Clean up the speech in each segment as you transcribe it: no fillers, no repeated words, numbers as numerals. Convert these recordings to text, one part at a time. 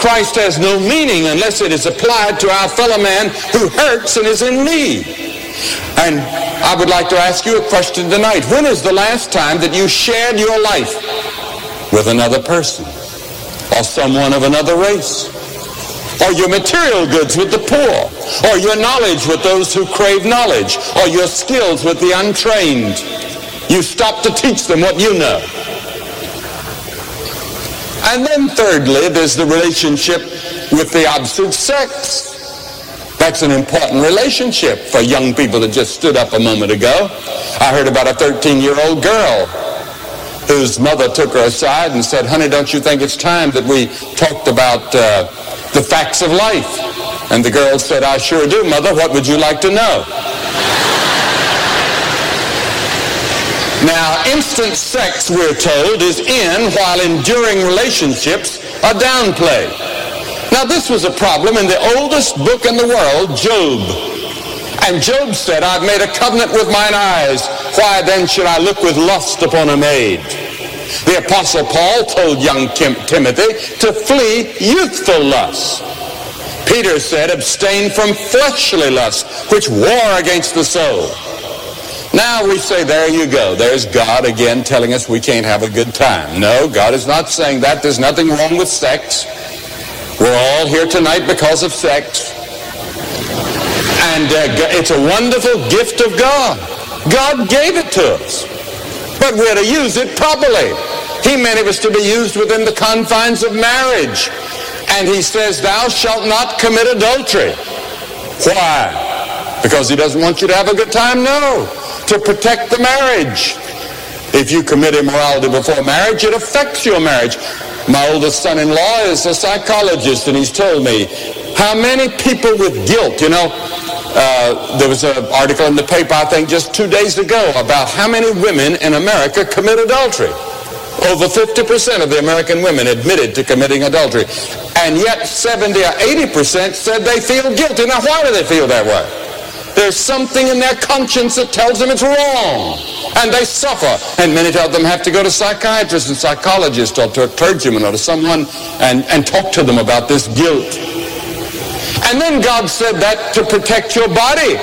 Christ has no meaning unless it is applied to our fellow man who hurts and is in need. And I would like to ask you a question tonight. When is the last time that you shared your life with another person, or someone of another race, or your material goods with the poor, or your knowledge with those who crave knowledge, or your skills with the untrained? You stop to teach them what you know. And then thirdly, there's the relationship with the opposite sex. That's an important relationship for young people that just stood up a moment ago. I heard about a 13-year-old girl whose mother took her aside and said, "Honey, don't you think it's time that we talked about the facts of life?" And the girl said, "I sure do, Mother. What would you like to know?" Now, instant sex, we're told, is in while enduring relationships are downplayed. Now, this was a problem in the oldest book in the world, Job. And Job said, "I've made a covenant with mine eyes. Why then should I look with lust upon a maid?" The Apostle Paul told young Timothy to flee youthful lusts. Peter said, "Abstain from fleshly lusts, which war against the soul." Now we say, there you go. There's God again telling us we can't have a good time. No, God is not saying that. There's nothing wrong with sex. We're all here tonight because of sex. And it's a wonderful gift of God. God gave it to us. But we're to use it properly. He meant it was to be used within the confines of marriage. And he says, "Thou shalt not commit adultery." Why? Because he doesn't want you to have a good time? No. To protect the marriage. If you commit immorality before marriage, it affects your marriage. My oldest son-in-law is a psychologist, and he's told me how many people with guilt, there was an article in the paper, I think just 2 days ago, about how many women in America commit adultery. Over 50% of the American women admitted to committing adultery. And yet 70 or 80% said they feel guilty. Now, why do they feel that way? There's something in their conscience that tells them it's wrong. And they suffer. And many of them have to go to psychiatrists and psychologists or to a clergyman or to someone and talk to them about this guilt. And then God said that to protect your body.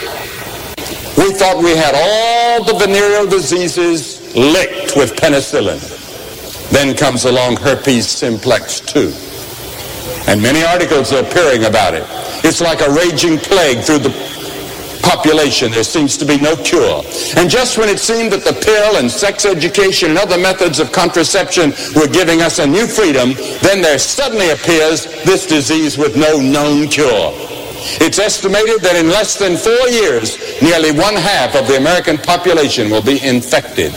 We thought we had all the venereal diseases licked with penicillin. Then comes along herpes simplex 2. And many articles are appearing about it. It's like a raging plague through the population. There seems to be no cure. And just when it seemed that the pill and sex education and other methods of contraception were giving us a new freedom, then there suddenly appears this disease with no known cure. It's estimated that in less than 4 years, nearly 1/2 of the American population will be infected.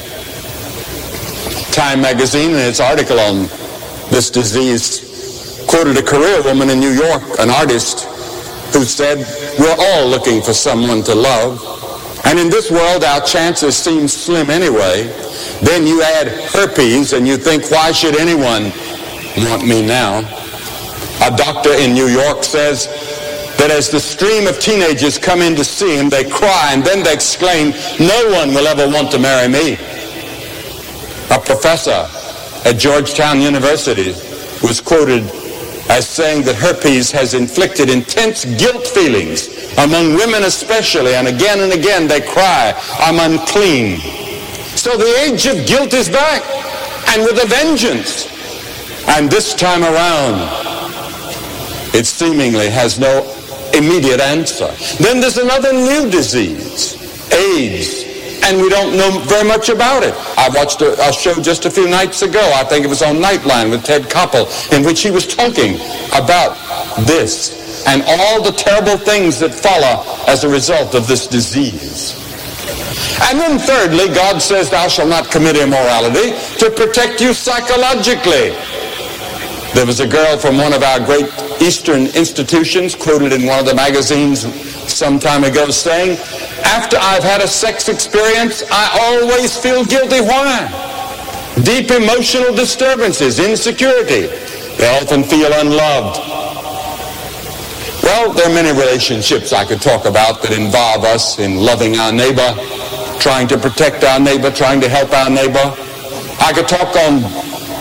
Time magazine, in its article on this disease, quoted a career woman in New York, an artist, who said, "We're all looking for someone to love. And in this world, our chances seem slim anyway. Then you add herpes and you think, why should anyone want me now?" A doctor in New York says that as the stream of teenagers come in to see him, they cry and then they exclaim, "No one will ever want to marry me." A professor at Georgetown University was quoted as saying that herpes has inflicted intense guilt feelings among women especially, and again they cry, "I'm unclean." So the age of guilt is back, and with a vengeance. And this time around, it seemingly has no immediate answer. Then there's another new disease, AIDS, and we don't know very much about it. I watched a show just a few nights ago, I think it was on Nightline with Ted Koppel, in which he was talking about this and all the terrible things that follow as a result of this disease. And then thirdly, God says, "Thou shalt not commit immorality," to protect you psychologically. There was a girl from one of our great Eastern institutions quoted in one of the magazines some time ago saying, "After I've had a sex experience, I always feel guilty." Why? Deep emotional disturbances, insecurity. They often feel unloved. Well, there are many relationships I could talk about that involve us in loving our neighbor, trying to protect our neighbor, trying to help our neighbor. I could talk on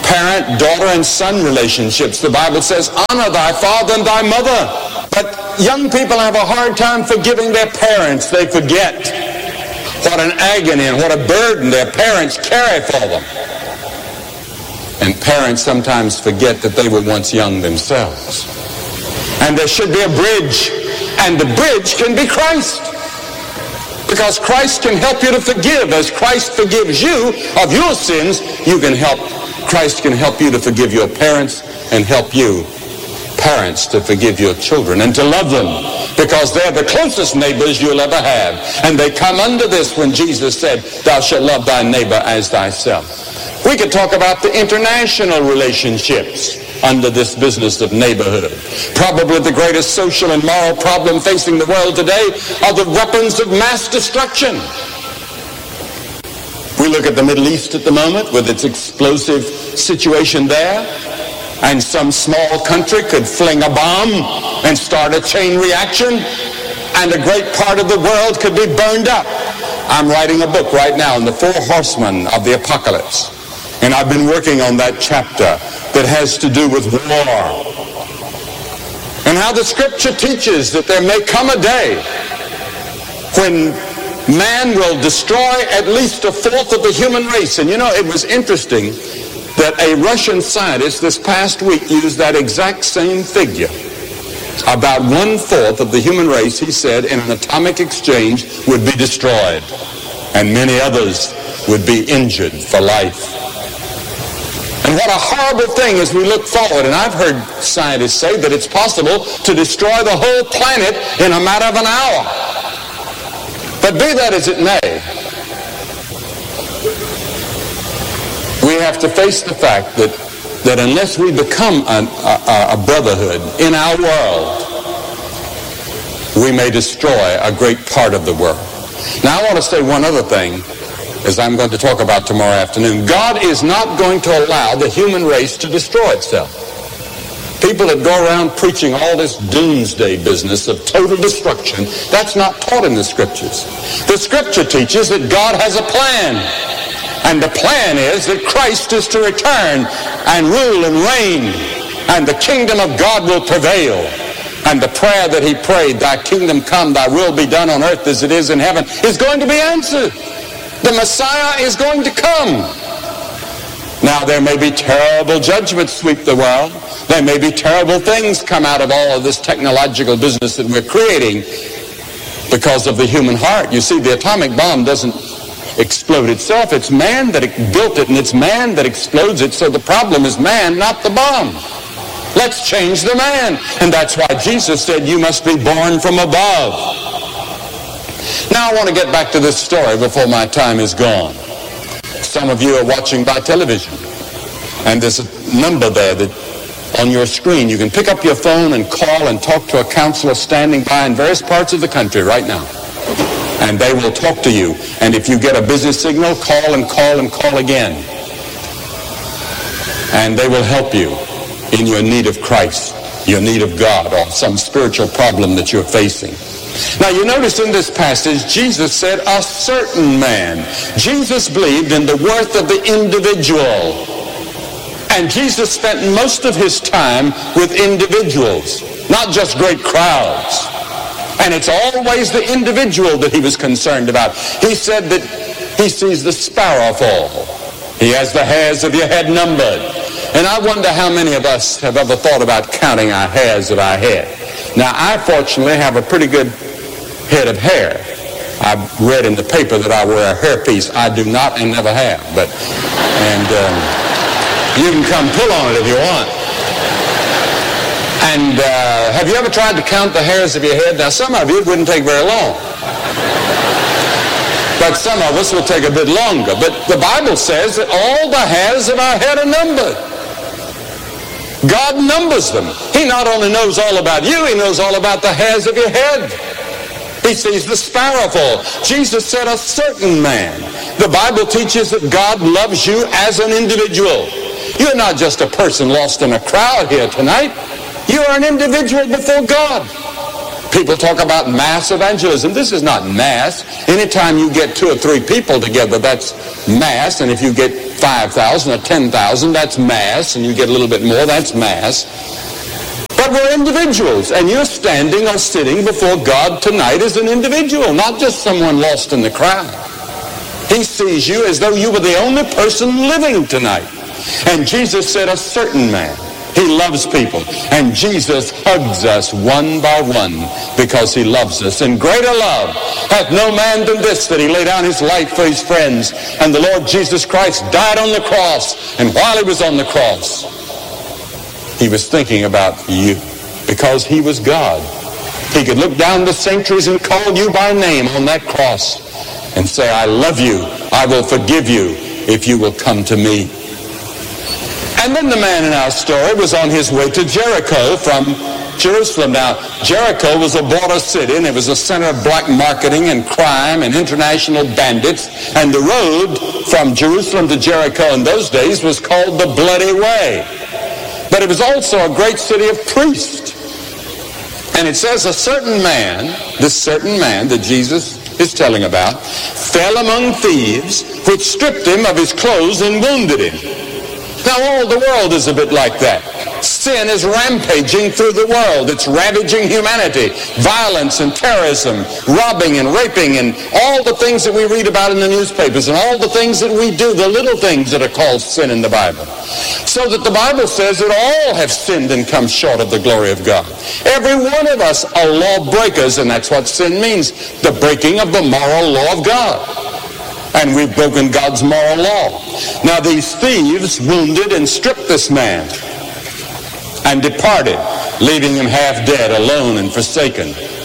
parent, daughter, and son relationships. The Bible says, honor thy father and thy mother. But young people have a hard time forgiving their parents. They forget what an agony and what a burden their parents carry for them. And parents sometimes forget that they were once young themselves. And there should be a bridge. And the bridge can be Christ. Because Christ can help you to forgive. As Christ forgives you of your sins, Christ can help you to forgive your parents and help you, parents, to forgive your children and to love them, because they're the closest neighbors you'll ever have. And they come under this when Jesus said, thou shalt love thy neighbor as thyself. We could talk about the international relationships under this business of neighborhood. Probably the greatest social and moral problem facing the world today are the weapons of mass destruction. We look at the Middle East at the moment with its explosive situation there, and some small country could fling a bomb and start a chain reaction, and a great part of the world could be burned up. I'm writing a book right now on the 4 horsemen of the apocalypse, and I've been working on that chapter that has to do with war, and how the Scripture teaches that there may come a day when man will destroy at least 1/4 of the human race. And you know, it was interesting that a Russian scientist this past week used that exact same figure. About 1/4 of the human race, he said, in an atomic exchange would be destroyed, and many others would be injured for life. And what a horrible thing as we look forward. And I've heard scientists say that it's possible to destroy the whole planet in a matter of an hour. But be that as it may, we have to face the fact that unless we become a brotherhood in our world, we may destroy a great part of the world. Now I want to say one other thing, as I'm going to talk about tomorrow afternoon. God is not going to allow the human race to destroy itself. People that go around preaching all this doomsday business of total destruction, that's not taught in the Scriptures. The Scripture teaches that God has a plan. And the plan is that Christ is to return and rule and reign, and the kingdom of God will prevail. And the prayer that he prayed, thy kingdom come, thy will be done on earth as it is in heaven, is going to be answered. The Messiah is going to come. Now, there may be terrible judgments sweep the world. There may be terrible things come out of all of this technological business that we're creating because of the human heart. You see, the atomic bomb doesn't explode itself. It's man that built it, and it's man that explodes it. So the problem is man, not the bomb. Let's change the man. And that's why Jesus said, you must be born from above. Now I want to get back to this story before my time is gone. Some of you are watching by television, and there's a number there that on your screen you can pick up your phone and call and talk to a counselor standing by in various parts of the country right now. And they will talk to you. And if you get a busy signal, call and call and call again. And they will help you in your need of Christ, your need of God, or some spiritual problem that you're facing. Now you notice in this passage, Jesus said, a certain man. Jesus believed in the worth of the individual. And Jesus spent most of his time with individuals, not just great crowds. And it's always the individual that he was concerned about. He said that he sees the sparrow fall. He has the hairs of your head numbered. And I wonder how many of us have ever thought about counting our hairs of our head. Now, I fortunately have a pretty good head of hair. I've read in the paper that I wear a hairpiece. I do not and never have. You can come pull on it if you want. And have you ever tried to count the hairs of your head? Now, some of you, it wouldn't take very long. But some of us will take a bit longer. But the Bible says that all the hairs of our head are numbered. God numbers them. He not only knows all about you, he knows all about the hairs of your head. He sees the sparrow fall. Jesus said, a certain man. The Bible teaches that God loves you as an individual. You're not just a person lost in a crowd here tonight. You are an individual before God. People talk about mass evangelism. This is not mass. Anytime you get 2 or 3 people together, that's mass. And if you get 5,000 or 10,000, that's mass. And you get a little bit more, that's mass. But we're individuals. And you're standing or sitting before God tonight as an individual, not just someone lost in the crowd. He sees you as though you were the only person living tonight. And Jesus said, a certain man. He loves people. And Jesus hugs us one by one because he loves us. And greater love hath no man than this, that he lay down his life for his friends. And the Lord Jesus Christ died on the cross. And while he was on the cross, he was thinking about you because he was God. He could look down the centuries and call you by name on that cross and say, I love you. I will forgive you if you will come to me. And then the man in our story was on his way to Jericho from Jerusalem. Now, Jericho was a border city, and it was a center of black marketing and crime and international bandits. And the road from Jerusalem to Jericho in those days was called the Bloody Way. But it was also a great city of priests. And it says a certain man, this certain man that Jesus is telling about, fell among thieves, which stripped him of his clothes and wounded him. Now, all the world is a bit like that. Sin is rampaging through the world. It's ravaging humanity. Violence and terrorism, robbing and raping, and all the things that we read about in the newspapers, and all the things that we do, the little things that are called sin in the Bible. So that the Bible says that all have sinned and come short of the glory of God. Every one of us are lawbreakers, and that's what sin means, the breaking of the moral law of God. And we've broken God's moral law. Now these thieves wounded and stripped this man and departed, leaving him half dead, alone and forsaken.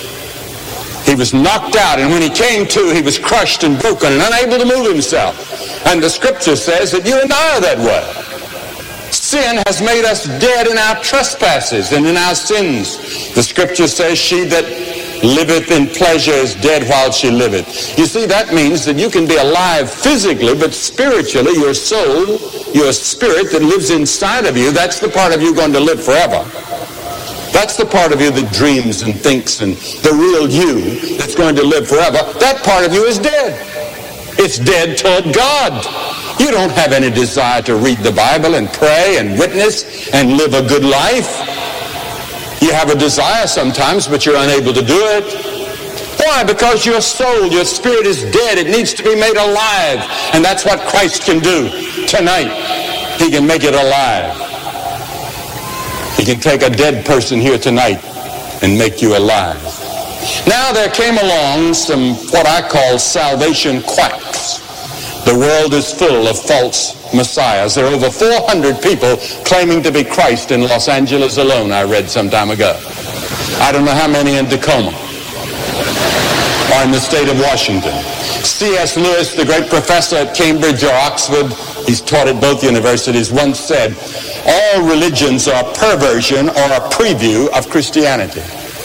He was knocked out, and when he came to, he was crushed and broken and unable to move himself. And the scripture says that you and I are that way. Sin has made us dead in our trespasses and in our sins. The scripture says, she that liveth in pleasure is dead while she liveth. You see, that means that you can be alive physically, but spiritually, your soul, your spirit that lives inside of you, that's the part of you going to live forever. That's the part of you that dreams and thinks, and the real you that's going to live forever. That part of you is dead. It's dead toward God. You don't have any desire to read the Bible and pray and witness and live a good life. You have a desire sometimes, but you're unable to do it. Why? Because your soul, your spirit is dead. It needs to be made alive. And that's what Christ can do tonight. He can make it alive. He can take a dead person here tonight and make you alive. Now there came along some what I call salvation quacks. The world is full of false messiahs. There are over 400 people claiming to be Christ in Los Angeles alone, I read some time ago. I don't know how many in Tacoma or in the state of Washington. C.S. Lewis, the great professor at Cambridge or Oxford, he's taught at both universities, once said, all religions are a perversion or a preview of Christianity.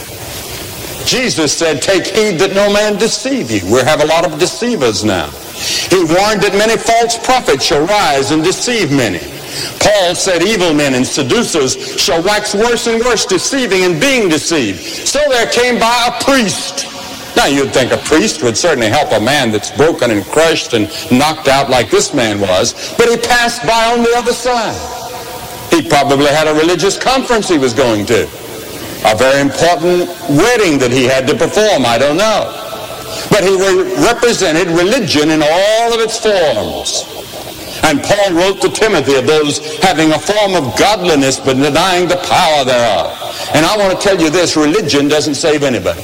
Jesus said, take heed that no man deceive you. We have a lot of deceivers now. He warned that many false prophets shall rise and deceive many. Paul said evil men and seducers shall wax worse and worse, deceiving and being deceived. So there came by a priest. Now you'd think a priest would certainly help a man that's broken and crushed and knocked out like this man was, but he passed by on the other side. He probably had a religious conference he was going to. A very important wedding that he had to perform, I don't know. But he represented religion in all of its forms. And Paul wrote to Timothy of those having a form of godliness but denying the power thereof. And I want to tell you this, religion doesn't save anybody.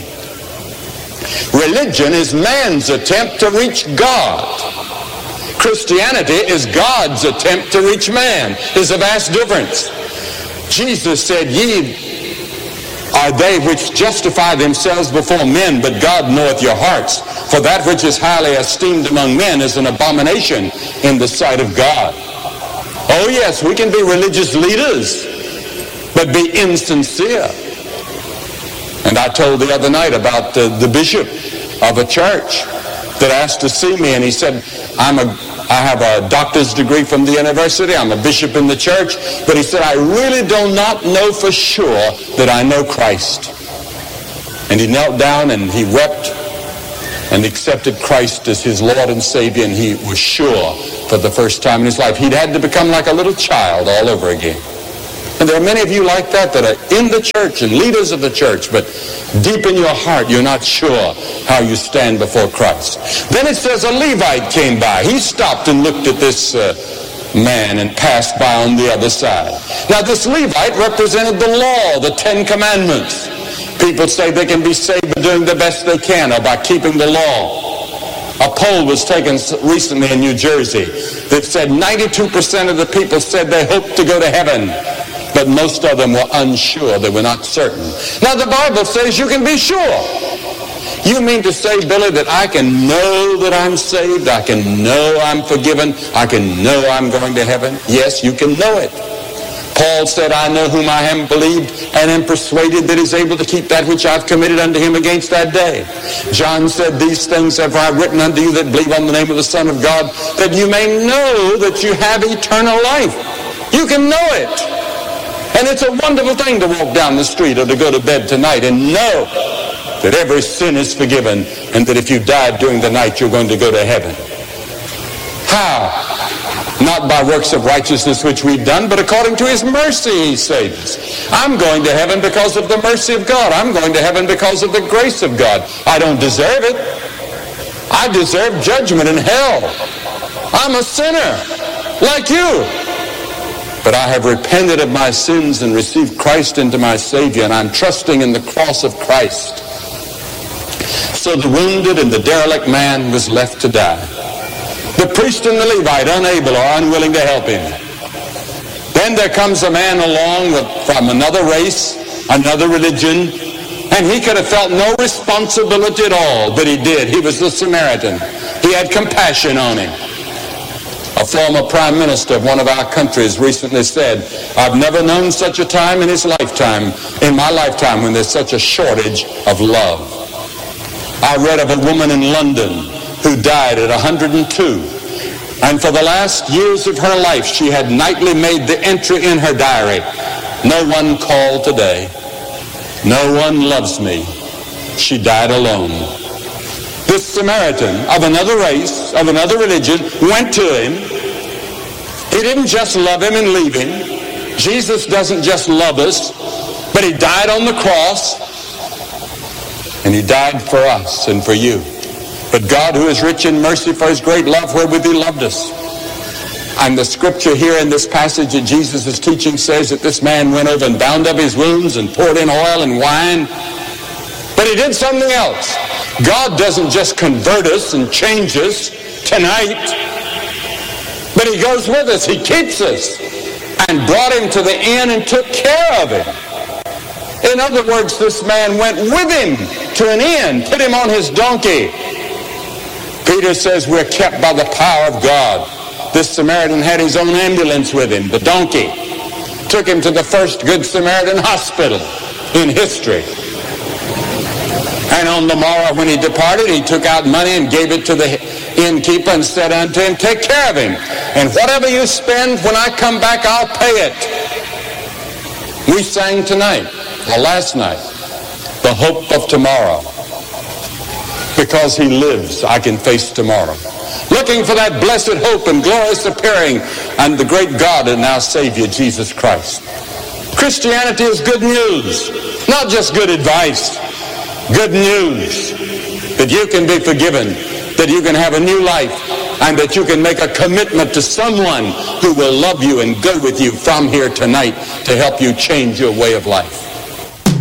Religion is man's attempt to reach God. Christianity is God's attempt to reach man. There's a vast difference. Jesus said, ye are they which justify themselves before men, but God knoweth your hearts. For that which is highly esteemed among men is an abomination in the sight of God. Oh yes, we can be religious leaders, but be insincere. And I told the other night about the bishop of a church that asked to see me, and he said, I have a doctor's degree from the university. I'm a bishop in the church. But he said, I really do not know for sure that I know Christ. And he knelt down and he wept and accepted Christ as his Lord and Savior, and he was sure for the first time in his life he'd had to become like a little child all over again. And there are many of you like that are in the church and leaders of the church, but deep in your heart you're not sure how you stand before Christ. Then it says a Levite came by. He stopped and looked at this man and passed by on the other side. Now this Levite represented the law, the Ten Commandments. People say they can be saved by doing the best they can or by keeping the law. A poll was taken recently in New Jersey that said 92% of the people said they hoped to go to heaven, but most of them were unsure. They were not certain. Now the Bible says you can be sure. You mean to say, Billy, that I can know that I'm saved, I can know I'm forgiven, I can know I'm going to heaven? Yes, you can know it. Paul said, I know whom I am believed and am persuaded that is able to keep that which I've committed unto him against that day. John said, these things have I written unto you that believe on the name of the Son of God, that you may know that you have eternal life. You can know it. And it's a wonderful thing to walk down the street or to go to bed tonight and know that every sin is forgiven and that if you died during the night, you're going to go to heaven. How? Not by works of righteousness which we've done, but according to his mercy he saved us. I'm going to heaven because of the mercy of God. I'm going to heaven because of the grace of God. I don't deserve it. I deserve judgment in hell. I'm a sinner like you. But I have repented of my sins and received Christ into my Savior, and I'm trusting in the cross of Christ. So the wounded and the derelict man was left to die. The priest and the Levite unable or unwilling to help him. Then there comes a man along from another race, another religion, and he could have felt no responsibility at all, but he did. He was the Samaritan. He had compassion on him. A former prime minister of one of our countries recently said, I've never known such a time in my lifetime, when there's such a shortage of love. I read of a woman in London who died at 102. And for the last years of her life, she had nightly made the entry in her diary, no one called today. No one loves me. She died alone. This Samaritan of another race, of another religion, went to him. He didn't just love him and leave him. Jesus doesn't just love us, but he died on the cross, and he died for us and for you. But God, who is rich in mercy for his great love wherewith he loved us. And the scripture here in this passage that Jesus is teaching says that this man went over and bound up his wounds and poured in oil and wine. But he did something else. God doesn't just convert us and change us tonight, but he goes with us. He keeps us and brought him to the inn and took care of him. In other words, this man went with him to an inn, put him on his donkey. Peter says we're kept by the power of God. This Samaritan had his own ambulance with him, the donkey. Took him to the first Good Samaritan hospital in history. And on the morrow when he departed, he took out money and gave it to the innkeeper and said unto him, take care of him. And whatever you spend, when I come back, I'll pay it. We sang tonight, or last night, the hope of tomorrow. Because he lives, I can face tomorrow. Looking for that blessed hope and glorious appearing and the great God and our Savior, Jesus Christ. Christianity is good news, not just good advice. Good news that you can be forgiven, that you can have a new life, and that you can make a commitment to someone who will love you and go with you from here tonight to help you change your way of life.